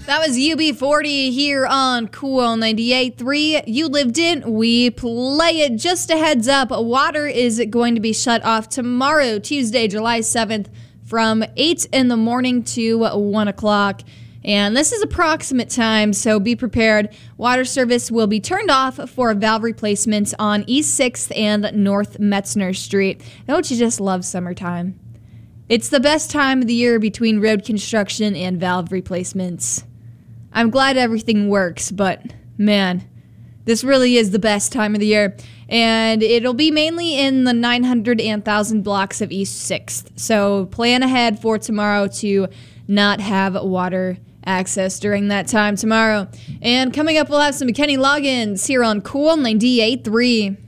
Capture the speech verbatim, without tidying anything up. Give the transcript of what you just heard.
That was U B forty here on Cool ninety-eight point three. You lived it, we play it. Just a heads up, water is going to be shut off tomorrow, Tuesday, July seventh, from eight in the morning to one o'clock. And this is approximate time, so be prepared. Water service will be turned off for valve replacements on East sixth and North Metzner Street. Don't you just love summertime? It's the best time of the year between road construction and valve replacements. I'm glad everything works, but man, this really is the best time of the year. And it'll be mainly in the nine hundred and one thousand blocks of East sixth. So plan ahead for tomorrow to not have water access during that time tomorrow. And coming up, we'll have some Kenny Loggins here on Cool ninety-eight point three.